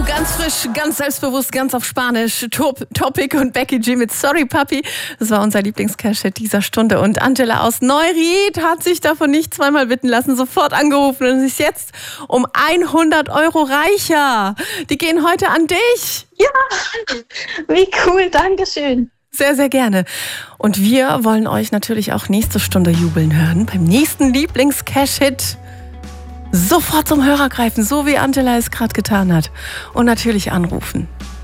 Ganz frisch, ganz selbstbewusst, ganz auf Spanisch. Topic und Becky G mit Sorry Papi. Das war unser Lieblings-Cash-Hit dieser Stunde. Und Angela aus Neuried hat sich davon nicht zweimal bitten lassen, sofort angerufen und ist jetzt um 100 Euro reicher. Die gehen heute an dich. Ja, wie cool, Dankeschön. Sehr, sehr gerne. Und wir wollen euch natürlich auch nächste Stunde jubeln hören. Beim nächsten Lieblings-Cash-Hit sofort zum Hörer greifen, so wie Angela es gerade getan hat. Und natürlich anrufen.